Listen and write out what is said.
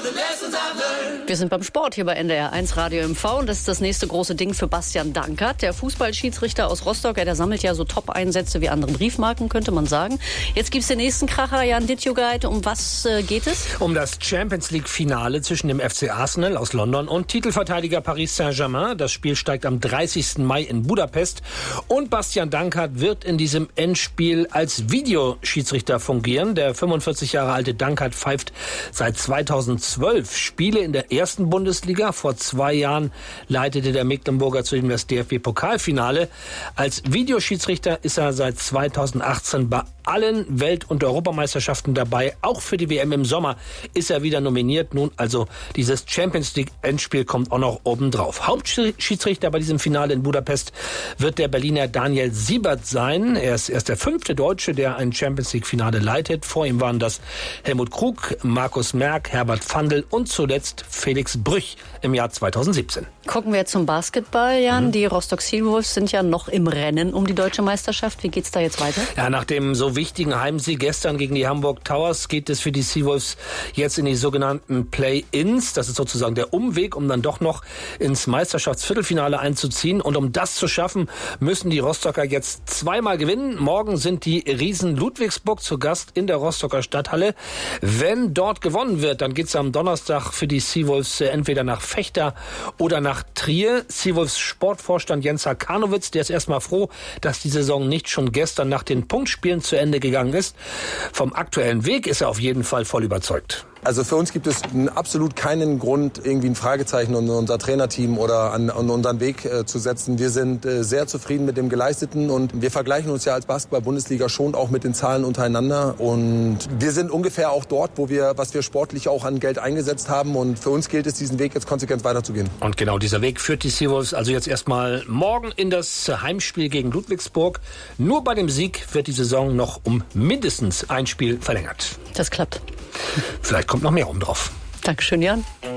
Wir sind beim Sport hier bei NDR 1 Radio MV und das ist das nächste große Ding für Bastian Dankert, der Fußballschiedsrichter aus Rostock. Der sammelt ja so Top-Einsätze wie andere Briefmarken, könnte man sagen. Jetzt gibt's den nächsten Kracher, Jan Dittjugeit. Um was geht es? Um das Champions-League-Finale zwischen dem FC Arsenal aus London und Titelverteidiger Paris Saint-Germain. Das Spiel steigt am 30. Mai in Budapest. Und Bastian Dankert wird in diesem Endspiel als Videoschiedsrichter fungieren. Der 45 Jahre alte Dankert pfeift seit 2012 Spiele in der ersten Bundesliga. Vor 2 Jahren leitete der Mecklenburger zudem das DFB-Pokalfinale. Als Videoschiedsrichter ist er seit 2018 bei allen Welt- und Europameisterschaften dabei. Auch für die WM im Sommer ist er wieder nominiert. Nun also dieses Champions-League-Endspiel kommt auch noch obendrauf. Hauptschiedsrichter bei diesem Finale in Budapest wird der Berliner Daniel Siebert sein. Er ist erst der 5. Deutsche, der ein Champions-League-Finale leitet. Vor ihm waren das Helmut Krug, Markus Merck, Herbert Pfandl und zuletzt Felix Brüch im Jahr 2017. Gucken wir jetzt zum Basketball, Jan. Die Rostock Seawolves sind ja noch im Rennen um die deutsche Meisterschaft. Wie geht's da jetzt weiter? Ja, nach dem so wichtigen Heimsieg gestern gegen die Hamburg Towers geht es für die Seawolves jetzt in die sogenannten Play-Ins. Das ist sozusagen der Umweg, um dann doch noch ins Meisterschaftsviertelfinale einzuziehen. Und um das zu schaffen, müssen die Rostocker jetzt zweimal gewinnen. Morgen sind die Riesen Ludwigsburg zu Gast in der Rostocker Stadthalle. Wenn dort gewonnen wird, dann geht's am Donnerstag für die Seawolves entweder nach Vechta oder nach Trier. Seawolves Sportvorstand Jens Hakanowitz, der ist erstmal froh, dass die Saison nicht schon gestern nach den Punktspielen zu Ende gegangen ist. Vom aktuellen Weg ist er auf jeden Fall voll überzeugt. Also für uns gibt es absolut keinen Grund, irgendwie ein Fragezeichen an unser Trainerteam oder an unseren Weg zu setzen. Wir sind sehr zufrieden mit dem Geleisteten und wir vergleichen uns ja als Basketball-Bundesliga schon auch mit den Zahlen untereinander. Und wir sind ungefähr auch dort, was wir sportlich auch an Geld eingesetzt haben. Und für uns gilt es, diesen Weg jetzt konsequent weiterzugehen. Und genau dieser Weg führt die Seawolves also jetzt erstmal morgen in das Heimspiel gegen Ludwigsburg. Nur bei dem Sieg wird die Saison noch um mindestens ein Spiel verlängert. Das klappt. Vielleicht kommt noch mehr oben drauf. Dankeschön, Jan.